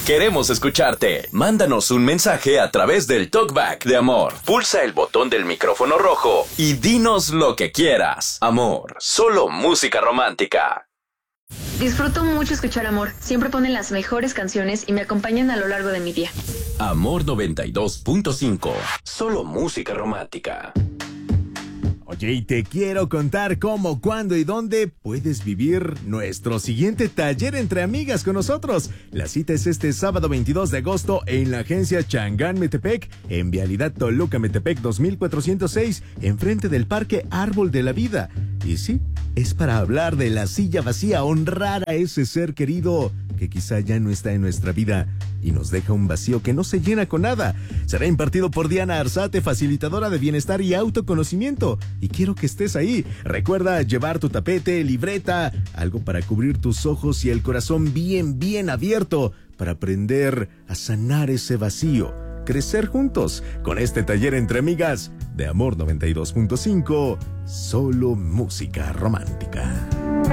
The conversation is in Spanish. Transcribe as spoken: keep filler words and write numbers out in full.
Queremos escucharte. Mándanos un mensaje a través del Talkback de Amor. Pulsa el botón del micrófono rojo y dinos lo que quieras. Amor, solo música romántica. Disfruto mucho escuchar Amor. Siempre ponen las mejores canciones y me acompañan a lo largo de mi día. Amor noventa y dos punto cinco. Solo música romántica. Oye, y te quiero contar cómo, cuándo y dónde puedes vivir nuestro siguiente taller entre amigas con nosotros. La cita es este sábado veintidós de agosto en la agencia Changán Metepec, en Vialidad Toluca Metepec dos mil cuatrocientos seis, enfrente del Parque Árbol de la Vida. Y sí, es para hablar de la silla vacía, honrar a ese ser querido que quizá ya no está en nuestra vida y nos deja un vacío que no se llena con nada. Será impartido por Diana Arzate, facilitadora de bienestar y autoconocimiento. Y quiero que estés ahí. Recuerda llevar tu tapete, libreta, algo para cubrir tus ojos y el corazón bien, bien abierto para aprender a sanar ese vacío. Crecer juntos con este taller entre amigas de Amor noventa y dos punto cinco, solo música romántica.